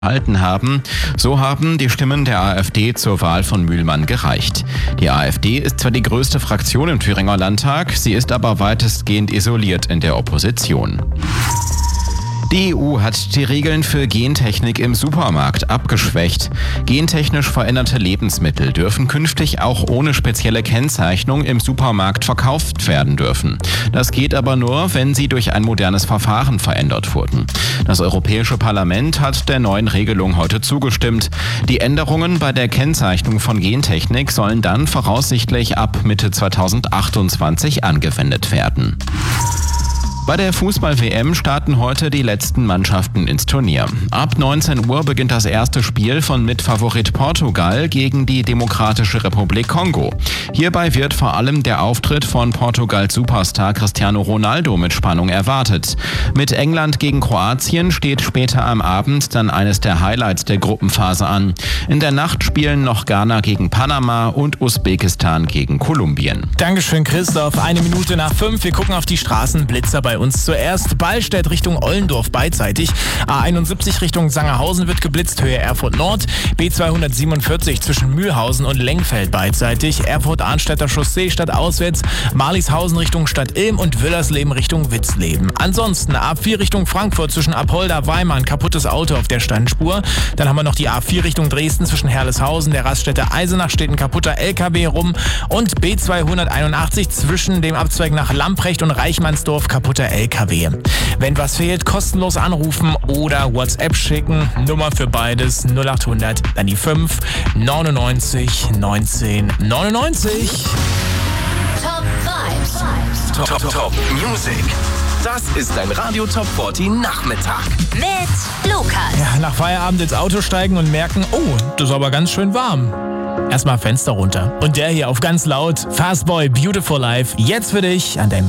erhalten haben. So haben die Stimmen der AfD zur Wahl von Mühlmann gereicht. Die AfD ist zwar die größte Fraktion im Thüringer Landtag, sie ist aber weitestgehend isoliert in der Opposition. Die EU hat die Regeln für Gentechnik im Supermarkt abgeschwächt. Gentechnisch veränderte Lebensmittel dürfen künftig auch ohne spezielle Kennzeichnung im Supermarkt verkauft werden dürfen. Das geht aber nur, wenn sie durch ein modernes Verfahren verändert wurden. Das Europäische Parlament hat der neuen Regelung heute zugestimmt. Die Änderungen bei der Kennzeichnung von Gentechnik sollen dann voraussichtlich ab Mitte 2028 angewendet werden. Bei der Fußball-WM starten heute die letzten Mannschaften ins Turnier. Ab 19 Uhr beginnt das erste Spiel von Mitfavorit Portugal gegen die Demokratische Republik Kongo. Hierbei wird vor allem der Auftritt von Portugals Superstar Cristiano Ronaldo mit Spannung erwartet. Mit England gegen Kroatien steht später am Abend dann eines der Highlights der Gruppenphase an. In der Nacht spielen noch Ghana gegen Panama und Usbekistan gegen Kolumbien. Dankeschön, Christoph. 5:01. Wir gucken auf die Straßenblitzer bei uns zuerst. Ballstedt Richtung Ollendorf beidseitig. A71 Richtung Sangerhausen wird geblitzt, Höhe Erfurt Nord. B247 zwischen Mühlhausen und Lengfeld beidseitig. Erfurt-Arnstädter Chaussee stadtauswärts. Marlishausen Richtung Stadt Ilm und Wüllersleben Richtung Witzleben. Ansonsten A4 Richtung Frankfurt zwischen Apolda-Weimar, ein kaputtes Auto auf der Standspur. Dann haben wir noch die A4 Richtung Dresden zwischen Herleshausen, der Raststätte Eisenach steht ein kaputter LKW rum. Und B281 zwischen dem Abzweig nach Lamprecht und Reichmannsdorf kaputter LKW. Wenn was fehlt, kostenlos anrufen oder WhatsApp schicken. Nummer für beides 0800, dann die 5 99 19 99. Top Vibes. Top Music. Das ist dein Radio Top 40 Nachmittag. Mit Lukas. Ja, nach Feierabend ins Auto steigen und merken, oh, das ist aber ganz schön warm. Erstmal Fenster runter. Und der hier auf ganz laut. Fastboy, Beautiful Life. Jetzt für dich an deinem